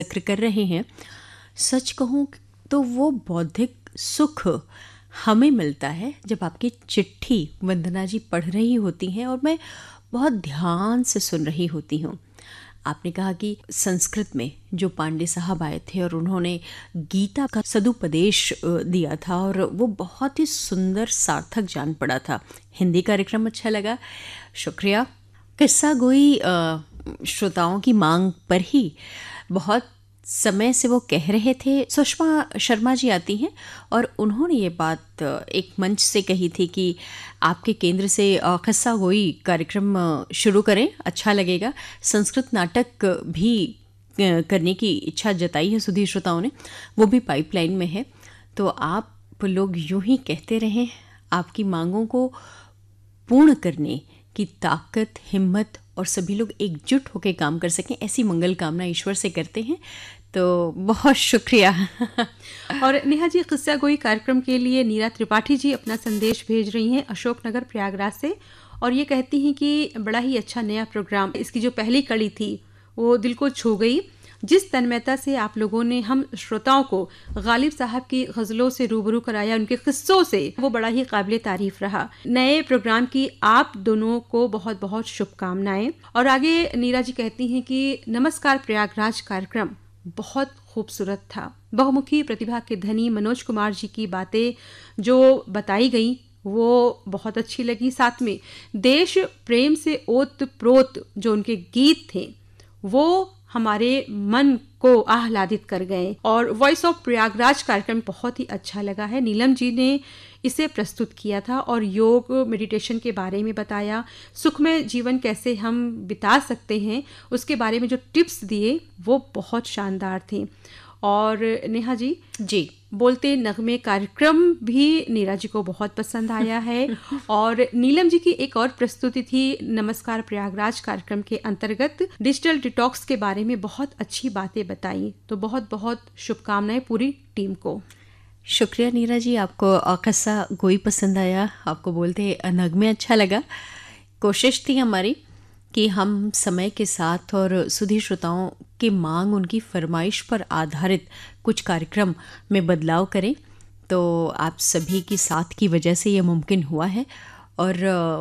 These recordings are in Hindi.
जिक्र कर रहे हैं, सच कहूँ तो वो बौद्धिक सुख हमें मिलता है जब आपकी चिट्ठी वंदना जी पढ़ रही होती हैं और मैं बहुत ध्यान से सुन रही होती हूँ। आपने कहा कि संस्कृत में जो पांडे साहब आए थे और उन्होंने गीता का सदुपदेश दिया था और वो बहुत ही सुंदर सार्थक जान पड़ा था। हिंदी कार्यक्रम अच्छा लगा, शुक्रिया। किस्सा गोई श्रोताओं की मांग पर ही बहुत समय से वो कह रहे थे। सुषमा शर्मा जी आती हैं और उन्होंने ये बात एक मंच से कही थी कि आपके केंद्र से किस्सा गोई कार्यक्रम शुरू करें, अच्छा लगेगा। संस्कृत नाटक भी करने की इच्छा जताई है सुधीर श्रोताओं ने, वो भी पाइपलाइन में है। तो आप लोग यूं ही कहते रहें, आपकी मांगों को पूर्ण करने की ताकत, हिम्मत और सभी लोग एकजुट होकर काम कर सकें, ऐसी मंगल कामना ईश्वर से करते हैं। तो बहुत शुक्रिया। और नेहा जी, किस्सा गोई कार्यक्रम के लिए नीरा त्रिपाठी जी अपना संदेश भेज रही हैं अशोकनगर प्रयागराज से, और ये कहती हैं कि बड़ा ही अच्छा नया प्रोग्राम, इसकी जो पहली कड़ी थी वो दिल को छू गई। जिस तन्मयता से आप लोगों ने हम श्रोताओं को गालिब साहब की गज़लों से रूबरू कराया, उनके किस्सों से, वो बड़ा ही काबिल तारीफ रहा। नए प्रोग्राम की आप दोनों को बहुत बहुत शुभकामनाएं। और आगे नीरा जी कहती हैं कि नमस्कार प्रयागराज कार्यक्रम बहुत खूबसूरत था। बहुमुखी प्रतिभा के धनी मनोज कुमार जी की बातें जो बताई गई वो बहुत अच्छी लगी। साथ में देश प्रेम से ओत प्रोत जो उनके गीत थे वो हमारे मन को आह्लादित कर गए। और वॉइस ऑफ प्रयागराज कार्यक्रम बहुत ही अच्छा लगा है। नीलम जी ने इसे प्रस्तुत किया था और योग मेडिटेशन के बारे में बताया, सुखमय जीवन कैसे हम बिता सकते हैं उसके बारे में जो टिप्स दिए वो बहुत शानदार थे। और नेहा जी बोलते नगमे कार्यक्रम भी नीरा जी को बहुत पसंद आया है। और नीलम जी की एक और प्रस्तुति थी नमस्कार प्रयागराज कार्यक्रम के अंतर्गत, डिजिटल डिटॉक्स के बारे में बहुत अच्छी बातें बताई। तो बहुत बहुत शुभकामनाएं पूरी टीम को। शुक्रिया नीरा जी, आपको किस्सा गोई पसंद आया, आपको बोलते नगमे अच्छा लगा। कोशिश थी हमारी कि हम समय के साथ और सुधीर श्रोताओं की मांग, उनकी फरमाइश पर आधारित कुछ कार्यक्रम में बदलाव करें। तो आप सभी की साथ की वजह से ये मुमकिन हुआ है और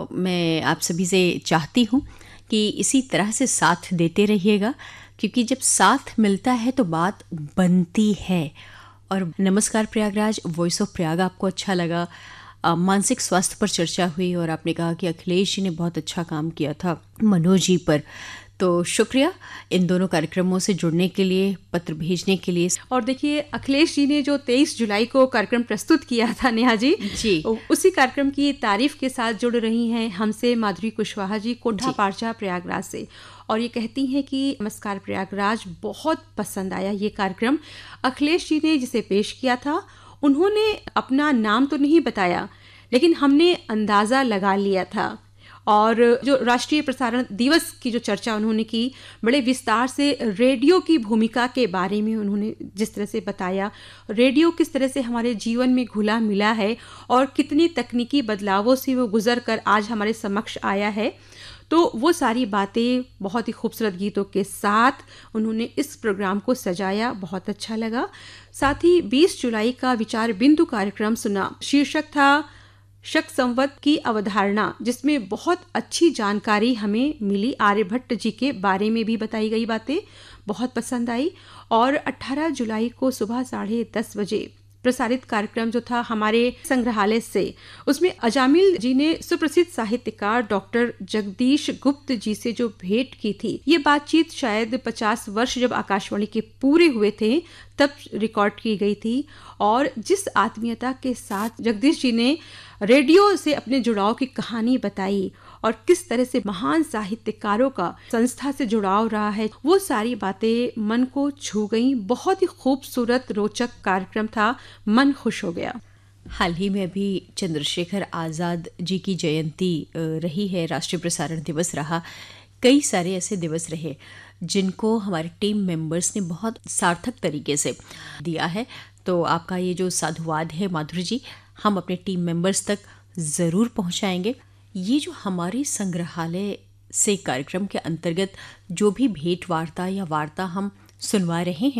मैं आप सभी से चाहती हूँ कि इसी तरह से साथ देते रहिएगा, क्योंकि जब साथ मिलता है तो बात बनती है। और नमस्कार प्रयागराज, वॉइस ऑफ प्रयाग आपको अच्छा लगा, मानसिक स्वास्थ्य पर चर्चा हुई और आपने कहा कि अखिलेश जी ने बहुत अच्छा काम किया था मनोज जी पर। तो शुक्रिया इन दोनों कार्यक्रमों से जुड़ने के लिए, पत्र भेजने के लिए। और देखिए, अखिलेश जी ने जो 23 जुलाई को कार्यक्रम प्रस्तुत किया था नेहा जी, उसी कार्यक्रम की तारीफ के साथ जुड़ रही हैं हमसे माधुरी कुशवाहा जी, कोठा पारचा प्रयागराज से। और ये कहती हैं कि नमस्कार प्रयागराज बहुत पसंद आया ये कार्यक्रम। अखिलेश जी ने जिसे पेश किया था, उन्होंने अपना नाम तो नहीं बताया लेकिन हमने अंदाज़ा लगा लिया था। और जो राष्ट्रीय प्रसारण दिवस की जो चर्चा उन्होंने की, बड़े विस्तार से रेडियो की भूमिका के बारे में उन्होंने जिस तरह से बताया, रेडियो किस तरह से हमारे जीवन में घुला मिला है और कितनी तकनीकी बदलावों से वो गुजर कर आज हमारे समक्ष आया है। तो वो सारी बातें बहुत ही खूबसूरत गीतों के साथ उन्होंने इस प्रोग्राम को सजाया, बहुत अच्छा लगा। साथ ही 20 जुलाई का विचार बिंदु कार्यक्रम सुना, शीर्षक था शक संवत की अवधारणा, जिसमें बहुत अच्छी जानकारी हमें मिली। आर्यभट्ट जी के बारे में भी बताई गई बातें बहुत पसंद आई। और 18 जुलाई को सुबह 10:30 बजे प्रसारित कार्यक्रम जो था हमारे संग्रहालय से, उसमें अजामिल जी ने सुप्रसिद्ध साहित्यकार डॉक्टर जगदीश गुप्त जी से जो भेंट की थी, ये बातचीत शायद 50 वर्ष जब आकाशवाणी के पूरे हुए थे तब रिकॉर्ड की गई थी। और जिस आत्मीयता के साथ जगदीश जी ने रेडियो से अपने जुड़ाव की कहानी बताई और किस तरह से महान साहित्यकारों का संस्था से जुड़ाव रहा है, वो सारी बातें मन को छू गई। बहुत ही खूबसूरत रोचक कार्यक्रम था, मन खुश हो गया। हाल ही में अभी चंद्रशेखर आज़ाद जी की जयंती रही है, राष्ट्रीय प्रसारण दिवस रहा, कई सारे ऐसे दिवस रहे जिनको हमारे टीम मेंबर्स ने बहुत सार्थक तरीके से दिया है। तो आपका ये जो साधुवाद है माधुरी जी, हम अपने टीम मेंबर्स तक ज़रूर पहुंचाएंगे। ये जो हमारे संग्रहालय से कार्यक्रम के अंतर्गत जो भी भेंट वार्ता या वार्ता हम सुनवा रहे हैं